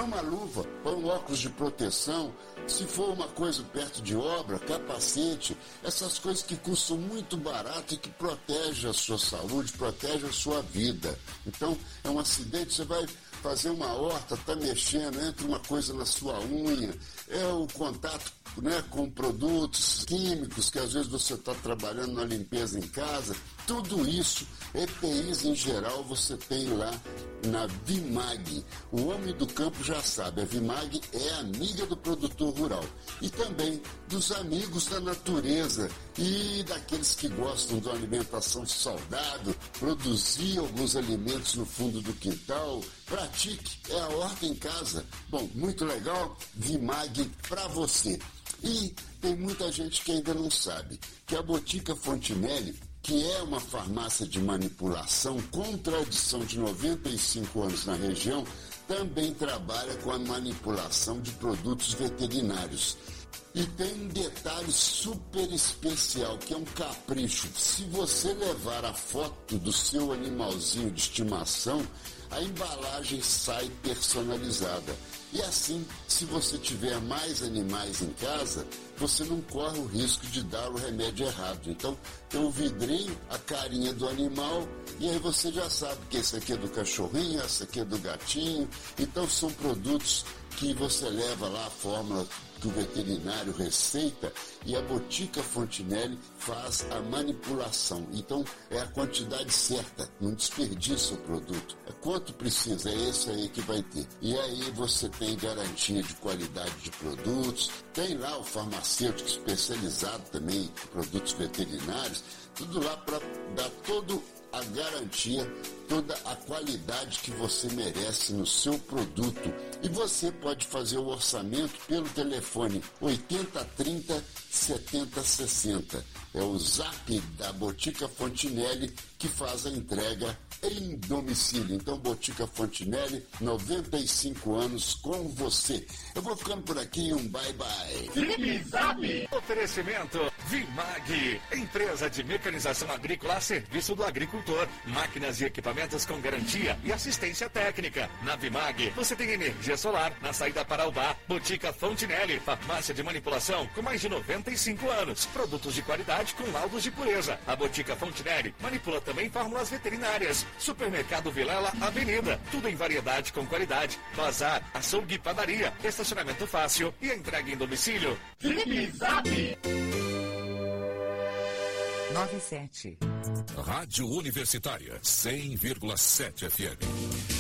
põe uma luva, põe um óculos de proteção. Se for uma coisa perto de obra, capacete, essas coisas que custam muito barato e que protegem a sua saúde, protegem a sua vida. Então, é um acidente, você vai fazer uma horta, está mexendo, entra uma coisa na sua unha, é o contato, né, com produtos químicos, que às vezes você está trabalhando na limpeza em casa. Tudo isso, EPIs em geral, você tem lá na Vimag. O homem do campo já sabe, a Vimag é amiga do produtor rural e também dos amigos da natureza e daqueles que gostam de uma alimentação saudável, produzir alguns alimentos no fundo do quintal. Pratique, é a horta em casa. Bom, muito legal, Vimag para você. E tem muita gente que ainda não sabe que a Botica Fontinelli, que é uma farmácia de manipulação com tradição de 95 anos na região, também trabalha com a manipulação de produtos veterinários. E tem um detalhe super especial, que é um capricho. Se você levar a foto do seu animalzinho de estimação, a embalagem sai personalizada. E assim, se você tiver mais animais em casa, você não corre o risco de dar o remédio errado. Então, tem um vidrinho, a carinha do animal, e aí você já sabe que esse aqui é do cachorrinho, esse aqui é do gatinho. Então, são produtos que você leva lá a fórmula que o veterinário receita e a Botica Fontinelli faz a manipulação. Então, é a quantidade certa, não desperdiça o produto. É quanto precisa, é esse aí que vai ter. E aí você tem garantia de qualidade de produtos, tem lá o farmacêutico especializado também em produtos veterinários, tudo lá para dar todo a garantia, toda a qualidade que você merece no seu produto. E você pode fazer o orçamento pelo telefone 8030 7060. É o zap da Botica Fontinelli que faz a entrega em domicílio. Então, Botica Fontinelli, 95 anos com você. Eu vou ficando por aqui, um bye-bye. Oferecimento Vimag, empresa de mecanização agrícola a serviço do agricultor. Máquinas e equipamentos com garantia e assistência técnica. Na Vimag, você tem energia solar na saída para o bar. Botica Fontinelli, farmácia de manipulação com mais de 95 anos. Produtos de qualidade com laudos de pureza. A Botica Fontinelli manipula também fórmulas veterinárias. Supermercado Vilela Avenida, tudo em variedade com qualidade. Bazar, açougue e padaria, estacionamento fácil e entrega em domicílio. Zap 97. Rádio Universitária 100,7 FM.